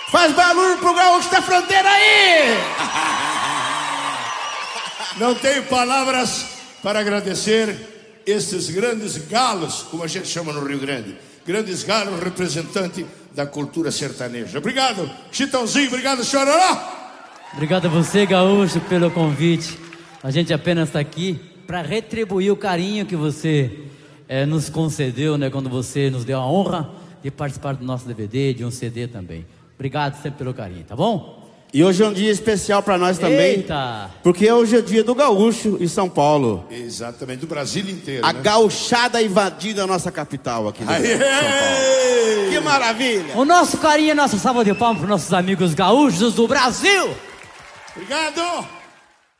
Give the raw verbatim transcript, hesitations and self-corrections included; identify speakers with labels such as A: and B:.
A: Faz barulho pro gaúcho da fronteira aí! Não tenho palavras para agradecer estes grandes galos, como a gente chama no Rio Grande. Grandes galos representantes da cultura sertaneja. Obrigado, Chitãozinho. Obrigado, Chororó.
B: Obrigado a você, gaúcho, pelo convite. A gente apenas está aqui para retribuir o carinho que você é, nos concedeu, né, quando você nos deu a honra de participar do nosso D V D, de um C D também. Obrigado sempre pelo carinho, tá bom?
C: E hoje é um dia especial para nós também.
B: Eita!
C: Porque hoje é o dia do gaúcho em São Paulo.
A: Exatamente, do Brasil inteiro.
C: A
A: né?
C: gauchada invadindo a nossa capital aqui do São Paulo. Que maravilha!
B: O nosso carinho e a nossa salva de palmas para os nossos amigos gaúchos do Brasil!
A: Obrigado!